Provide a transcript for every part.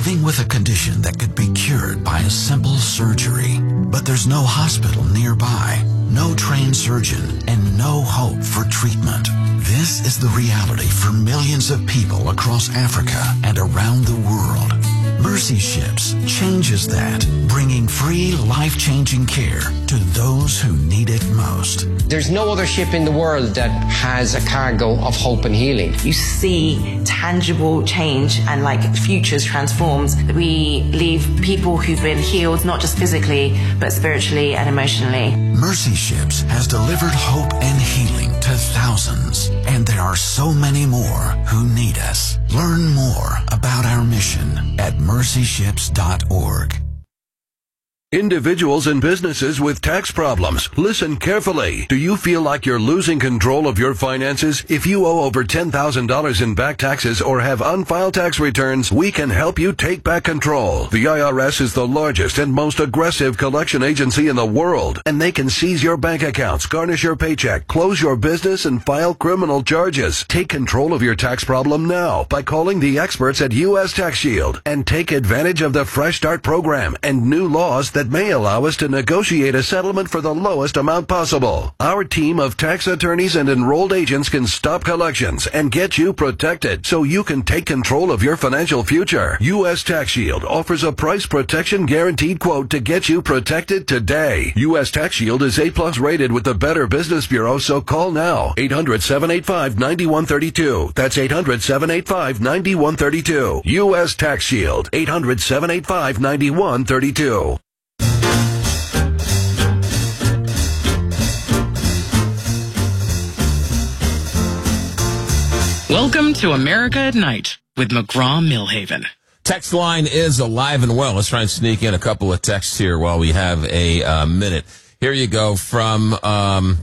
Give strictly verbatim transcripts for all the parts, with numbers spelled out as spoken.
living with a condition that could be cured by a simple surgery. But there's no hospital nearby, no trained surgeon, and no hope for treatment. This is the reality for millions of people across Africa and around the world. Mercy Ships changes that, bringing free, life-changing care to those who need it most. There's no other ship in the world that has a cargo of hope and healing. You see tangible change and like futures transformed. We leave people who've been healed, not just physically, but spiritually and emotionally. Mercy Ships has delivered hope and healing to thousands, and there are so many more who need us. Learn more about our mission at mercy ships dot org. Individuals and businesses with tax problems, listen carefully. Do you feel like you're losing control of your finances? If you owe over ten thousand dollars in back taxes or have unfiled tax returns, we can help you take back control. The I R S is the largest and most aggressive collection agency in the world, and they can seize your bank accounts, garnish your paycheck, close your business, and file criminal charges. Take control of your tax problem now by calling the experts at U S Tax Shield and take advantage of the Fresh Start program and new laws that may allow us to negotiate a settlement for the lowest amount possible. Our team of tax attorneys and enrolled agents can stop collections and get you protected so you can take control of your financial future. U S Tax Shield offers a price protection guaranteed quote to get you protected today. U S Tax Shield is A plus rated with the Better Business Bureau, so call now. eight hundred, seven eight five, nine one three two. That's eight hundred, seven eight five, nine one three two. U S Tax Shield. eight hundred, seven eight five, nine one three two. Welcome to America at Night with McGraw-Millhaven. Text line is alive and well. Let's try and sneak in a couple of texts here while we have a uh, minute. Here you go from, um,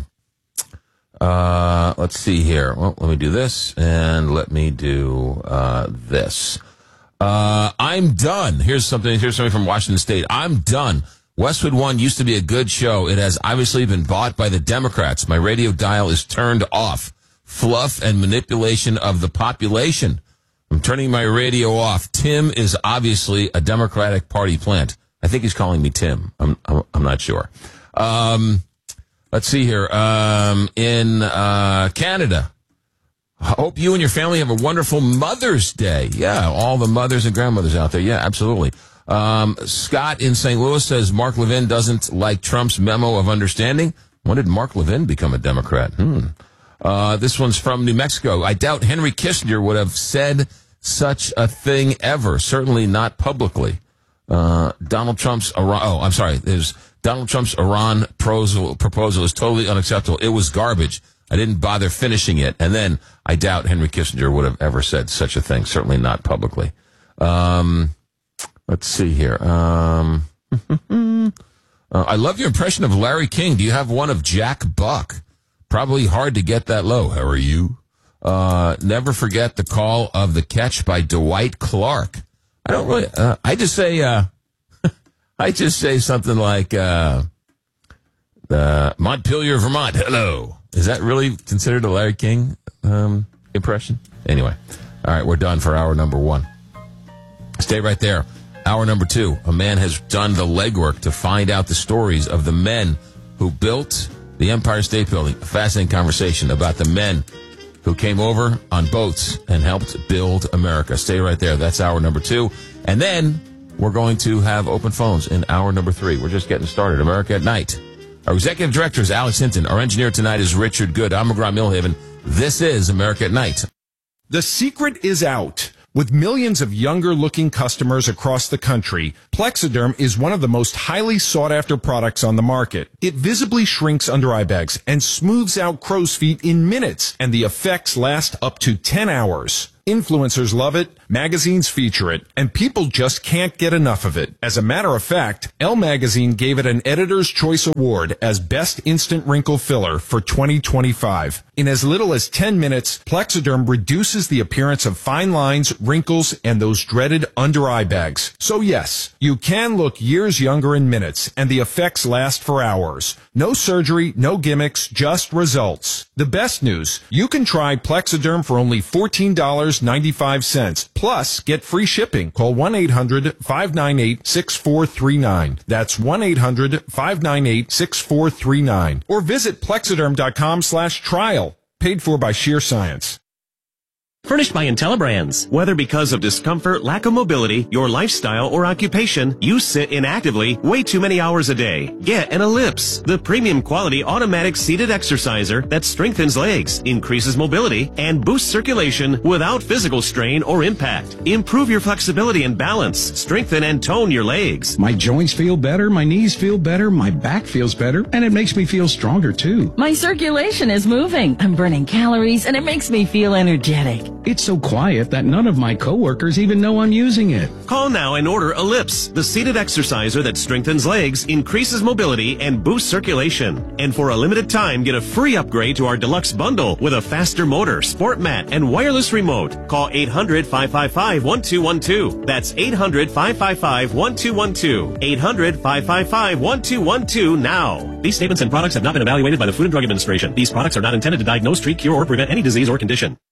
uh, let's see here. Well, let me do this, and let me do uh, this. Uh, I'm done. Here's something, here's something from Washington State. I'm done. Westwood One used to be a good show. It has obviously been bought by the Democrats. My radio dial is turned off. Fluff and manipulation of the population. I'm turning my radio off. Tim is obviously a Democratic Party plant. I think he's calling me Tim. I'm I'm, I'm not sure. Um, let's see here. Um, in uh, Canada, hope you and your family have a wonderful Mother's Day. Yeah, all the mothers and grandmothers out there. Yeah, absolutely. Um, Scott in Saint Louis says Mark Levin doesn't like Trump's memo of understanding. When did Mark Levin become a Democrat? Hmm. Uh, this one's from New Mexico. I doubt Henry Kissinger would have said such a thing ever. Certainly not publicly. Uh, Donald Trump's Iran, oh, I'm sorry. There's Donald Trump's Iran proposal, proposal is totally unacceptable. It was garbage. I didn't bother finishing it. And then I doubt Henry Kissinger would have ever said such a thing. Certainly not publicly. Um, let's see here. Um, uh, I love your impression of Larry King. Do you have one of Jack Buck? Probably hard to get that low. How are you? Uh, never forget the call of the catch by Dwight Clark. I don't really, uh, I just say, uh, I just say something like, uh, uh, Montpelier, Vermont. Hello. Is that really considered a Larry King, um, impression? Anyway. All right. We're done for hour number one. Stay right there. Hour number two. A man has done the legwork to find out the stories of the men who built the Empire State Building. A fascinating conversation about the men who came over on boats and helped build America. Stay right there. That's hour number two. And then we're going to have open phones in hour number three. We're just getting started. America at Night. Our executive director is Alex Hinton. Our engineer tonight is Richard Good. I'm McGraw-Millhaven. This is America at Night. The secret is out. With millions of younger-looking customers across the country, Plexiderm is one of the most highly sought-after products on the market. It visibly shrinks under eye bags and smooths out crow's feet in minutes, and the effects last up to ten hours. Influencers love it, magazines feature it, and people just can't get enough of it. As a matter of fact, Elle Magazine gave it an Editor's Choice Award as Best Instant Wrinkle Filler for twenty twenty-five. In as little as ten minutes, Plexiderm reduces the appearance of fine lines, wrinkles, and those dreaded under-eye bags. So yes, you can look years younger in minutes, and the effects last for hours. No surgery, no gimmicks, just results. The best news, you can try Plexiderm for only fourteen dollars and ninety-five cents, plus get free shipping. Call one eight hundred five nine eight six four three nine. That's one eight hundred five nine eight six four three nine. Or visit plexiderm.com slash trial. Paid for by Sheer Science. Furnished by IntelliBrands. Whether because of discomfort, lack of mobility, your lifestyle, or occupation, you sit inactively way too many hours a day. Get an Ellipse, the premium quality automatic seated exerciser that strengthens legs, increases mobility, and boosts circulation without physical strain or impact. Improve your flexibility and balance, strengthen and tone your legs. My joints feel better, my knees feel better, my back feels better, and it makes me feel stronger too. My circulation is moving, I'm burning calories, and it makes me feel energetic. It's so quiet that none of my coworkers even know I'm using it. Call now and order Ellipse, the seated exerciser that strengthens legs, increases mobility, and boosts circulation. And for a limited time, get a free upgrade to our deluxe bundle with a faster motor, sport mat, and wireless remote. Call eight hundred five five five one two one two. That's eight hundred five five five one two one two. eight hundred five five five one two one two now. These statements and products have not been evaluated by the Food and Drug Administration. These products are not intended to diagnose, treat, cure, or prevent any disease or condition.